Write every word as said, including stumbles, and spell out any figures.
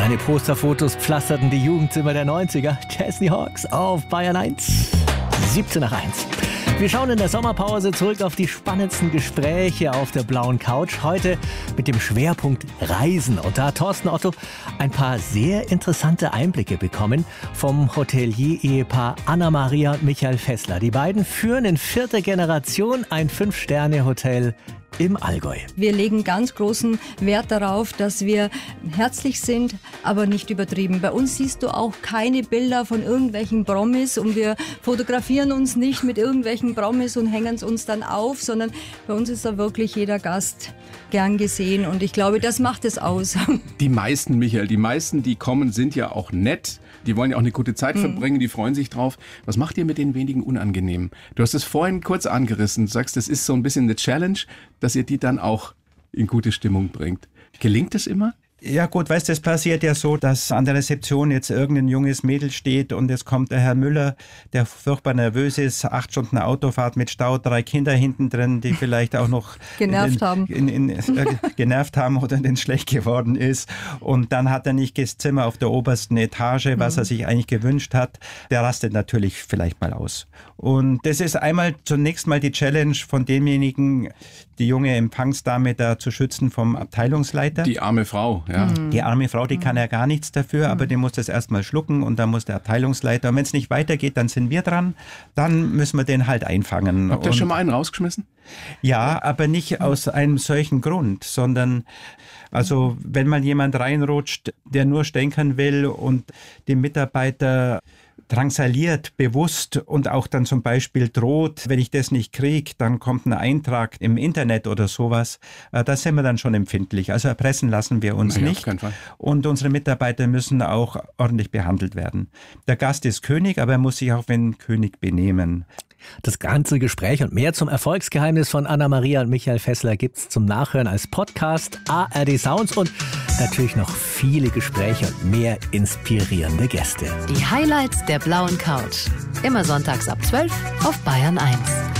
Seine Posterfotos pflasterten die Jugendzimmer der neunziger. Chesney Hawkes auf Bayern eins. siebzehn nach eins. Wir schauen in der Sommerpause zurück auf die spannendsten Gespräche auf der blauen Couch. Heute mit dem Schwerpunkt Reisen. Und da hat Thorsten Otto ein paar sehr interessante Einblicke bekommen vom Hotelier-Ehepaar Anna-Maria und Michael Fessler. Die beiden führen in vierter Generation ein Fünf-Sterne-Hotel im Allgäu. Wir legen ganz großen Wert darauf, dass wir herzlich sind, aber nicht übertrieben. Bei uns siehst du auch keine Bilder von irgendwelchen Promis und wir fotografieren uns nicht mit irgendwelchen Promis und hängen es uns dann auf, sondern bei uns ist da wirklich jeder Gast gern gesehen und ich glaube, das macht es aus. Die meisten, Michael, die meisten, die kommen, sind ja auch nett. Die wollen ja auch eine gute Zeit mhm. verbringen, die freuen sich drauf. Was macht ihr mit den wenigen unangenehm? Du hast es vorhin kurz angerissen. Du sagst, das ist so ein bisschen eine Challenge, dass ihr die dann auch in gute Stimmung bringt. Gelingt es immer? Ja gut, weißt du, es passiert ja so, dass an der Rezeption jetzt irgendein junges Mädel steht und es kommt der Herr Müller, der furchtbar nervös ist, acht Stunden Autofahrt mit Stau, drei Kinder hinten drin, die vielleicht auch noch genervt in, haben, in, in, äh, genervt haben oder denen schlecht geworden ist und dann hat er nicht das Zimmer auf der obersten Etage, was mhm. er sich eigentlich gewünscht hat, der rastet natürlich vielleicht mal aus. Und das ist einmal zunächst mal die Challenge von demjenigen, die junge Empfangsdame da zu schützen vom Abteilungsleiter. Die arme Frau. Ja. Mhm. Die arme Frau, die kann ja gar nichts dafür, mhm. aber die muss das erstmal schlucken und dann muss der Abteilungsleiter. Und wenn es nicht weitergeht, dann sind wir dran. Dann müssen wir den halt einfangen. Habt ihr schon mal einen rausgeschmissen? Ja, aber nicht aus einem solchen Grund, sondern also wenn mal jemand reinrutscht, der nur stänkern will und dem Mitarbeiter drangsaliert, bewusst und auch dann zum Beispiel droht, wenn ich das nicht kriege, dann kommt ein Eintrag im Internet oder sowas. Da sind wir dann schon empfindlich. Also erpressen lassen wir uns Nein, nicht. auf keinen Fall. Und unsere Mitarbeiter müssen auch ordentlich behandelt werden. Der Gast ist König, aber er muss sich auch wie ein König benehmen. Das ganze Gespräch und mehr zum Erfolgsgeheimnis von Anna-Maria und Michael Fessler gibt's zum Nachhören als Podcast A R D Sounds und natürlich noch viele Gespräche und mehr inspirierende Gäste. Die Highlights der blauen Couch. Immer sonntags ab zwölf auf Bayern eins.